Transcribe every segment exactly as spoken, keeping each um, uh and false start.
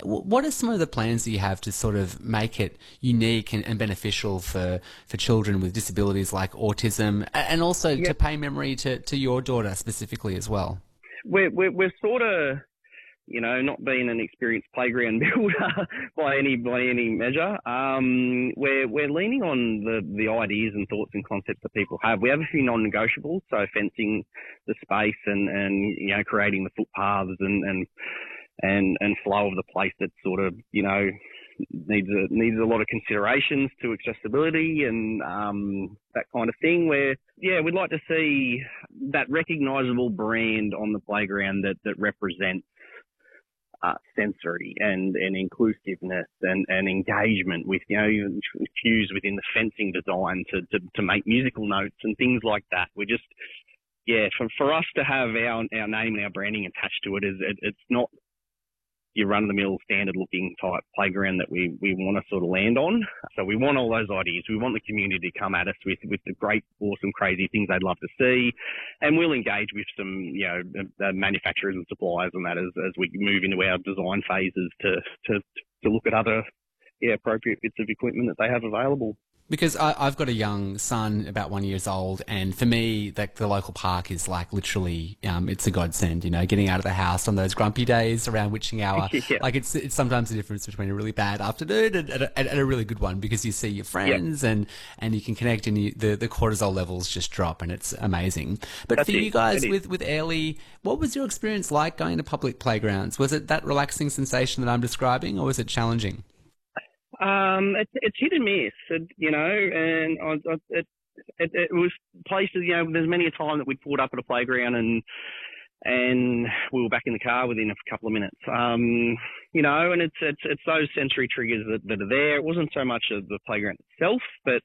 Wh- What are some of the plans that you have to sort of make it unique and, and beneficial for, for children with disabilities like autism, a- and also Yeah, to pay memory to, to your daughter specifically as well? we're we're, we're sort of, you know, not being an experienced playground builder by any by any measure. Um, we're we're leaning on the, the ideas and thoughts and concepts that people have. We have a few non-negotiables, so fencing the space and, and you know creating the footpaths and, and and and flow of the place that sort of you know needs a needs a lot of considerations to accessibility and um, that kind of thing. Where yeah, we'd like to see that recognisable brand on the playground that that represents Uh, sensory and, and inclusiveness and, and engagement with, you know, fused within the fencing design to, to, to make musical notes and things like that. We just, yeah, for, for us to have our, our name and our branding attached to it is, it, it's not your run-of-the-mill standard-looking type playground that we, we want to sort of land on. So we want all those ideas. We want the community to come at us with, with the great, awesome, crazy things they'd love to see. And we'll engage with some, you know, uh, manufacturers and suppliers and that as, as we move into our design phases to, to, to look at other, yeah, appropriate bits of equipment that they have available. Because I, I've got a young son, about one years old, and for me, like the local park is like literally, um, it's a godsend. You know, getting out of the house on those grumpy days around witching hour. Yeah. Like it's it's sometimes the difference between a really bad afternoon and, and, a, and a really good one, because you see your friends Yep. and and you can connect, and you, the the cortisol levels just drop, and it's amazing. But That's for it. you guys It is. with with Airlie, what was your experience like going to public playgrounds? Was it that relaxing sensation that I'm describing, or was it challenging? Um, it's it's hit and miss, it, you know, and I, I, it, it it was places, you know. There's many a time that we'd pulled up at a playground and and we were back in the car within a couple of minutes. Um, you know, and it's it's it's those sensory triggers that, that are there. It wasn't so much of the playground itself, but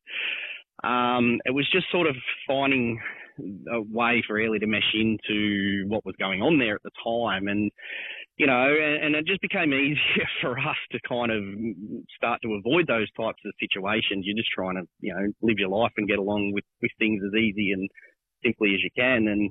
um, it was just sort of finding a way for Airlie to mesh into what was going on there at the time, and you know, and, and it just became easier for us to kind of start to avoid those types of situations. You're just trying to, you know, live your life and get along with, with things as easy and simply as you can. And,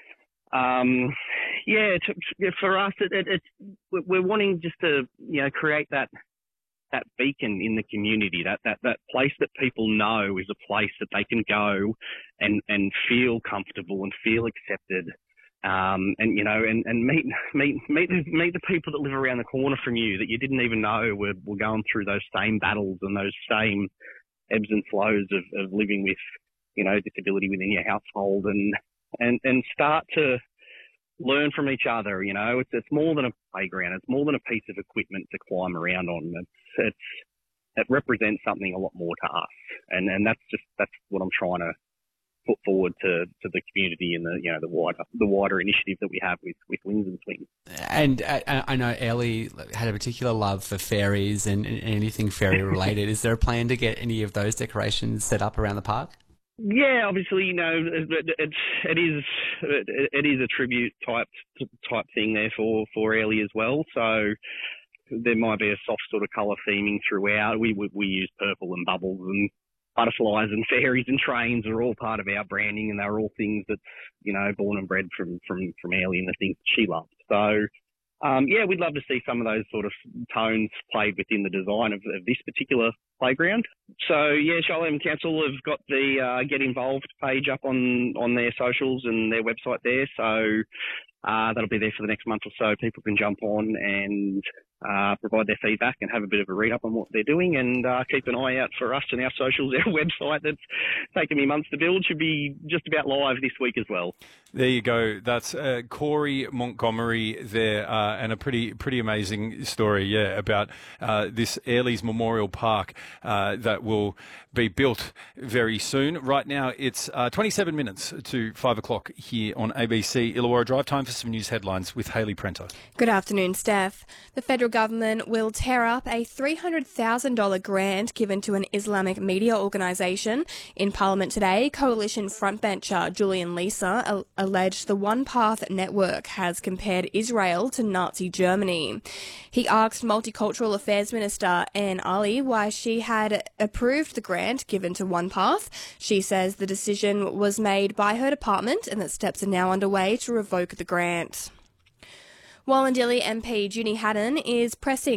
um, yeah, to, yeah, for us, it, it, it's, we're wanting just to, you know, create that, that beacon in the community, that, that, that place that people know is a place that they can go and, and feel comfortable and feel accepted. Um, and, you know, and, and meet, meet, meet, the, meet the people that live around the corner from you that you didn't even know were, were going through those same battles and those same ebbs and flows of, of living with, you know, disability within your household, and, and, and start to learn from each other. You know, it's, it's more than a playground. It's more than a piece of equipment to climb around on. It's, it's, it represents something a lot more to us. And, and that's just, that's what I'm trying to put forward to, to the community and the, you know, the wider the wider initiative that we have with, with Wings and Swings. And uh, I know Airlie had a particular love for fairies and, and anything fairy related. Is there a plan to get any of those decorations set up around the park? Yeah, obviously, you know, it, it's it is it, it is a tribute type type thing there for for Airlie as well. So there might be a soft sort of colour theming throughout. We we, we use purple and bubbles and butterflies and fairies and trains are all part of our branding, and they're all things that's, you know, born and bred from, from, from Airlie and the things she loves. So, um, yeah, we'd love to see some of those sort of tones played within the design of, of this particular playground. So, yeah, Charlotte Council have got the uh, Get Involved page up on, on their socials and their website there. So uh, that'll be there for the next month or so. People can jump on and uh, provide their feedback and have a bit of a read up on what they're doing, and uh, keep an eye out for us and our socials. Our website that's taken me months to build should be just about live this week as well. There you go. That's uh, Corey Montgomery there, uh, and a pretty pretty amazing story, yeah, about uh, this Airlie's Memorial Park uh, that will be built very soon. Right now, it's uh, twenty-seven minutes to five o'clock here on A B C Illawarra Drive. Time for some news headlines with Hayley Prento. Good afternoon, Steph. The federal government will tear up a three hundred thousand dollars grant given to an Islamic media organisation. In Parliament today, Coalition frontbencher Julian Leeser al- alleged the One Path network has compared Israel to Nazi Germany. He asked Multicultural Affairs Minister Anne Ali why she had approved the grant given to One Path. She says the decision was made by her department and that steps are now underway to revoke the grant. Wallandilly M P Junie Haddon is pressing